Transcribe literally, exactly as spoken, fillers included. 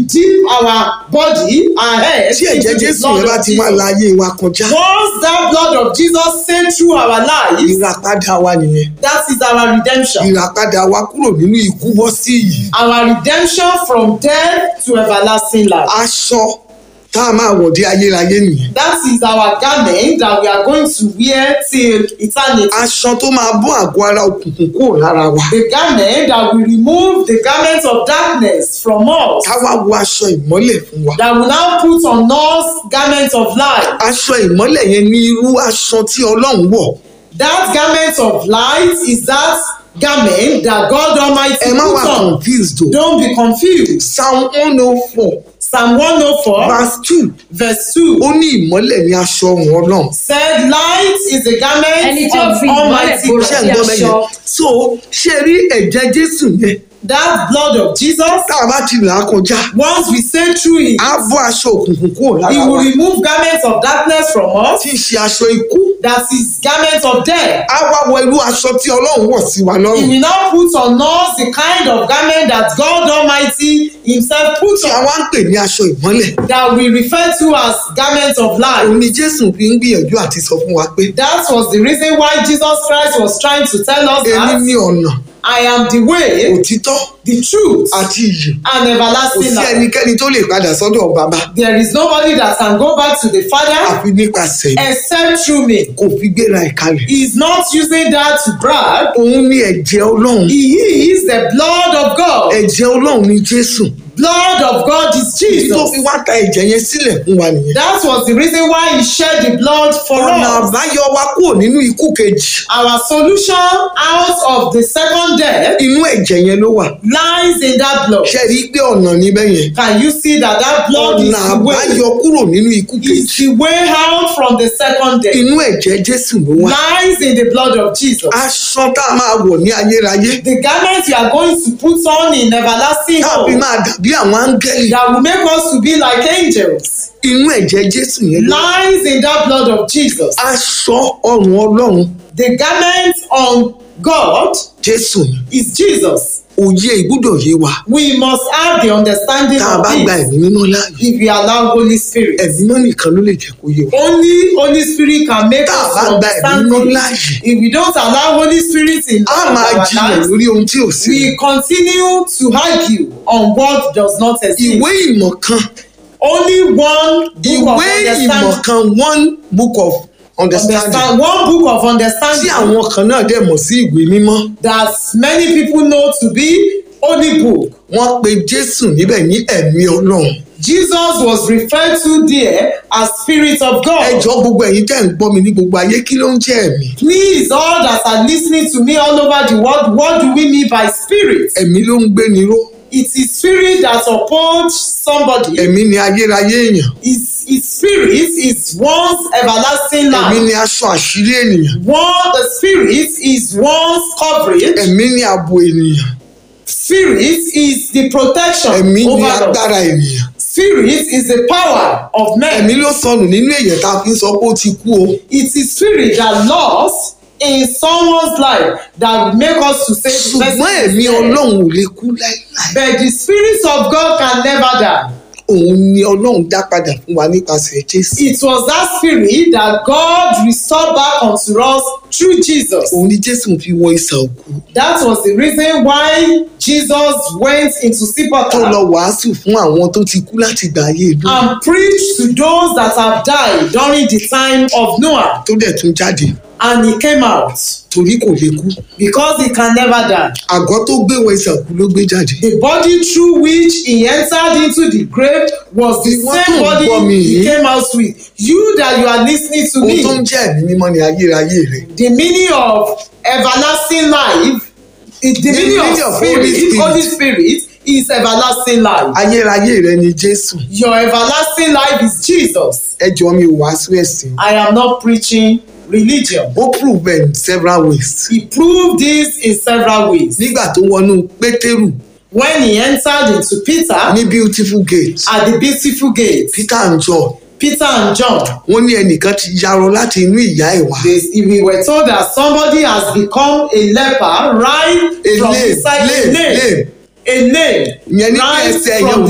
dip our body, our head tí ẹ̀jẹ̀ into the Jésù blood yẹn bá of ti wá Jesus. láyé wa kọjá, Once that blood of Jesus sailed through our lives, ìràpadà wa nìyẹn. that is our redemption. Ìràpadà wa kúrò nínú ikú bọ́ sí ìyè. Our redemption from death to everlasting life. Aṣọ tá a máa wọ̀ dé ayérayé nìyẹn. That is our garment that we are going to wear till eternity. Aṣọ tó máa bọ́ àgọ́ ara òkùnkùn kúrò lára wa. The garment that will remove the garment of darkness from us. Ká wá wọ aṣọ ìmọ́lẹ̀ fún wa. That will now put on us garment of light. Aṣọ ìmọ́lẹ̀ yẹn ní irú aṣọ tí Ọlọ́run wọ̀. That garment of light is that garment that God Almighty Ẹ má wà put on. confused o. Don't be confused. Psalm one oh four Psalm one oh four verse two verse two ó ní ìmọ́lẹ̀ ní aṣọ ọ̀run Ọlọ́run. said light is the garment Ẹni tí ó of fi ìmọ́lẹ̀ Almighty borí Ṣé God. ń gbọ́ bẹ́yẹn? aṣọ. So ṣé rí ẹ̀jẹ̀ Jésù yẹn That blood of Jesus, tá a bá ti là á kọjá, once we say through it, á bọ́ aṣọ òkùnkùn kúrò it lára will wa. remove garments of darkness from us. Tí í ṣe aṣọ ikú. That is garments of death. Á wá wọ irú aṣọ tí Ọlọ́run wọ̀ sí wa He lọ́rùn. will now put on us the kind of garment that God Almighty Himself put Tí a on, wá ń pè ní aṣọ ìmọ́lẹ̀. that we refer to as garments of light. Òun ni Jésù fi ń gbìyànjú àti sọ fún wa pé That was the reason why Jesus Christ was trying to tell us èmi that ní ọ̀nà, I am the way, òtítọ́ the truth, àti ìyè. and Kò everlasting sí life. ẹnikẹ́ni tó lè padà sọ́dọ̀ bàbá There is nobody that can go back to the Father àfi nípasẹ̀ mi. except through me. Kò fi gbéra ìkalẹ̀. He is not using that to brag. Òun ní ẹ̀jẹ̀ Ọlọ́run. He is the blood of God. Ẹ̀jẹ̀ Ọlọ́run ni Jésù. Blood of God is Ìdí tó Jesus. fi wá ta ẹ̀jẹ̀ yẹn sílẹ̀ fún wa nìyẹn. That was the reason why He shed the blood for Ọ̀nà us. àbáyọ wa kúrò nínú ikú kejì. Our solution out of the second death Inú ẹ̀jẹ̀ yẹn ló wà. lies in that blood. Ṣé rí i pé ọ̀nà níbẹ̀ yẹn? Can you see that that blood is Ọ̀nà the way, àbáyọ kúrò nínú ikú is kejì. the way out from the second death? Inú ẹ̀jẹ̀ Jésù ló wà. Lies in the blood of Jesus. Aṣọ tá a máa wọ̀ ní ayérayé. The garment you are going to put on in everlasting Tàbí hope máa dàbí àwọn áńgẹ́lì. that will make us to be like angels Inú ẹ̀jẹ̀ Jésù yẹn ló wà. lies in that blood of Jesus. Aṣọ ọrùn Ọlọ́run The garment on God Jésù ni. is Jesus. Òye ìgbúdọ̀ yé wa. We must have the understanding Tá a of bá gba this ẹ̀mí mímọ́ láàyè. if we allow Holy Spirit. Ẹ̀mí mímọ́ nìkan ló lè jẹ́ kó yé wa. Only Holy Spirit can make Tá a us bá gba ẹ̀mí understand mímọ́ things. láàyè. If we don't allow Holy Spirit in A our máa lives, jiyàn lórí ohun tí ò sí. we continue to argue on what does not exist. Ìwé ìmọ̀ kan. Only one book of Ìwé ìmọ̀ understanding. kan one book of understanding. Understand, one book of Tí understanding àwọn kan náà dẹ̀ mọ̀ sí ìwé mímọ́. that many people know to be Holy Book. Wọ́n pe Jésù níbẹ̀ ní ẹ̀mí Ọlọ́run. Jesus was referred to there as Spirit of Ẹ God. jọ̀ọ́ gbogbo ẹ̀yin tẹ́ ń gbọ́ mi ní gbogbo ayé, kí ló ń jẹ́ ẹ̀mí? Please, all that are listening to me all over the world, what do we mean by spirit? Ẹ̀mí ló ń gbé ni ró. It is spirit that upholds somebody. Ẹ̀mí ni ayérayé èèyàn. His, his spirit is one's everlasting Ẹ̀mí life. ni aṣọ àṣírí ènìyàn. One, the spirit is one's coverage. Ẹ̀mí ni ààbò ènìyàn. Spirit is the protection Ẹ̀mí ni over us. agbára ènìyàn. Spirit is the power of men. Ẹ̀mí ló sọnù nínú èèyàn tá a fi ń sọ pé ó ti kú o. It is spirit that lost in someone's life that will make us to say the person Ṣùgbọ́n ẹ̀mí is dead. Ọlọ́run ò lè kú láíláí. But the spirit of God can never die. Òun ni Ọlọ́run dá padà fún wa nípasẹ̀ Jésù. It was that spirit that God restored back unto us through Jesus. Òun ni Jésù fi wọ isà òkú. That was the reason why Jesus went into Tó sepulchre lọ wàásù fún àwọn tó ti kú láti ìgbà ayé ìlú. and preached to those that have died during the time of Noah. Tó dẹ̀ tún jáde And he came out torí kò lè kú. because he can never die. Àgọ́ tó gbé wọ isà òkú ló gbé jáde. The body through which he entered into the grave was the Ìwọ tó same ń body gbọ́ mi he yìí. came out with. You that you are listening to Ohun me, tó ń jẹ́ ẹ̀mí mímọ́ ni ayérayé rẹ̀. the meaning of everlasting life, is the, The meaning of meaning of spirit, Holy Spirit. Holy Spirit is everlasting life. Ayérayé rẹ̀ ni Jésù. Your everlasting life is Jesus. Ẹ jọ̀ọ́ mi ò wàásù ẹ̀sìn. I am not preaching religion. Ó prove it in several ways. He proved this in several ways. Nígbà tó wọnú Pétérù When he entered into Peter ní Beautiful Gate, at the beautiful gate, Peter and John, Peter and John, wọ́n ní ẹnìkan ti yarọ láti inú ìyá ẹ̀ wá. they, we were told that somebody has become a leper right A from lame, inside lame, a lame, lame. a lame Ìyẹn ní pé right ẹsẹ̀ from yẹn ò